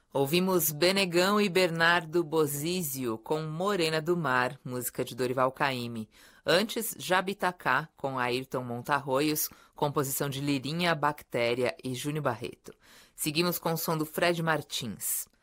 Ouvimos Benegão e Bernardo Bozizio com Morena do Mar, música de Dorival Caymmi. Antes, Jabitacá, com Ayrton Montarroios, composição de Lirinha, Bactéria e Júnior Barreto. Seguimos com o som do Fred Martins.